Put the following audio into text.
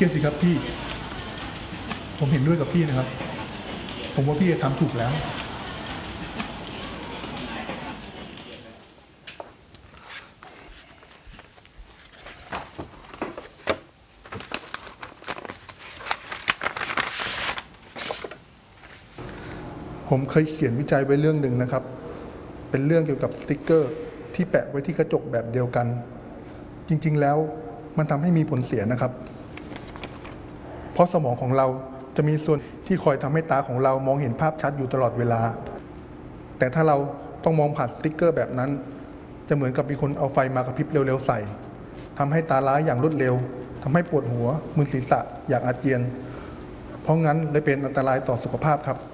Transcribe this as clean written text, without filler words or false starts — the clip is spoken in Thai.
เครียดสิครับพี่ผมเห็นด้วยกับพี่นะครับผมว่าพี่ทำถูกแล้วผมเคยเขียนวิจัยไว้เรื่องหนึ่งนะครับเป็นเรื่องเกี่ยวกับสติกเกอร์ที่แปะไว้ที่กระจกแบบเดียวกันจริงๆแล้วมันทำให้มีผลเสียนะครับเพราะสมองของเราจะมีส่วนที่คอยทำให้ตาของเรามองเห็นภาพชัดอยู่ตลอดเวลาแต่ถ้าเราต้องมองผ่านสติกเกอร์แบบนั้นจะเหมือนกับมีคนเอาไฟมากระพริบเร็วๆใส่ทำให้ตาล้าอย่างรวดเร็วทำให้ปวดหัวมึนศีรษะอยากอาเจียนเพราะงั้นเลยเป็นอันตรายต่อสุขภาพครับ